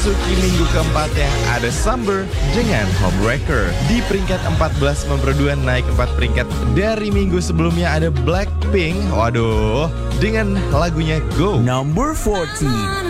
Memasuki minggu keempatnya ada Summer dengan Homewrecker. Di peringkat 14 memperduan naik 4 peringkat dari minggu sebelumnya ada Blackpink. Waduh, dengan lagunya Go. Number 14.